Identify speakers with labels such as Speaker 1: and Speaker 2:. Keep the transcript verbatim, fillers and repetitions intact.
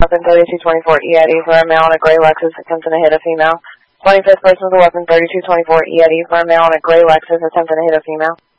Speaker 1: Weapon thirty-two twenty-four E I D for a male in a gray Lexus attempting to hit a female. twenty-fifth person with a weapon thirty-two twenty-four E I D for a male in a gray Lexus attempting to hit a female.